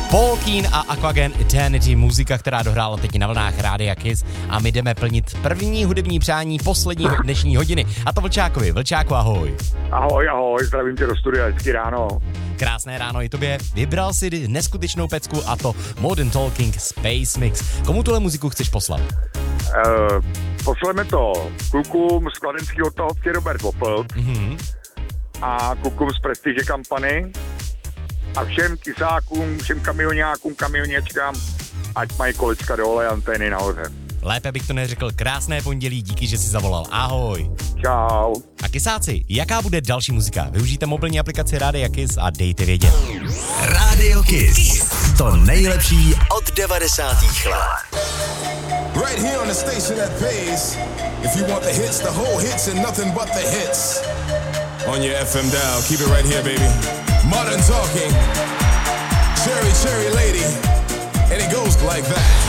Paul Keane a Aquagen Eternity, muzika, která dohrála teď na vlnách Rádia Kiss a my jdeme plnit první hudební přání poslední dnešní hodiny. A to Vlčákovi. Vlčáku, ahoj. Ahoj, zdravím tě do studia, hezký ráno. Krásné ráno i tobě. Vybral si neskutečnou pecku a to Modern Talking Space Mix. Komu tuhle muziku chceš poslat? Pošleme to klukům z kladenského tahovky Robert Vopl a klukům z Prestige Company a všem kysákům, všem kamionákům, kamioněčkám, ať mají kolečka dole, antény nahoře. Lépe bych to neřekl. Krásné pondělí, díky, že jsi zavolal. Ahoj. Čau. A kysáci, jaká bude další muzika? Využijte mobilní aplikaci Rádia Kiss a dejte vědět. Radio Kiss. To nejlepší od 90. let. Right here on the station that pays. If you want the hits, the whole hits and nothing but the hits. On your FM dial, keep it right here, baby. Modern Talking. Cherry Lady. And it goes like that.